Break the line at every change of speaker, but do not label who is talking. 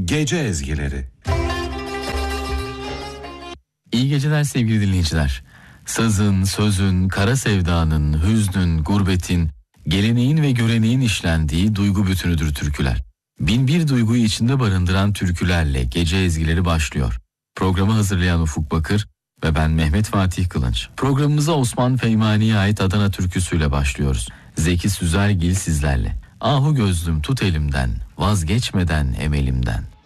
Gece ezgileri.
İyi geceler sevgili dinleyiciler. Sazın, sözün, kara sevdanın, hüznün, gurbetin, geleneğin ve göreneğin işlendiği duygu bütünüdür türküler. Binbir duyguyu içinde barındıran türkülerle gece ezgileri başlıyor. Programı hazırlayan Ufuk Bakır ve ben Mehmet Fatih Kılınç. Programımıza Osman Feymani'ye ait Adana türküsüyle başlıyoruz. Zeki Süzergil sizlerle. Ahu gözlüm tut elimden, vazgeçmeden emelimden.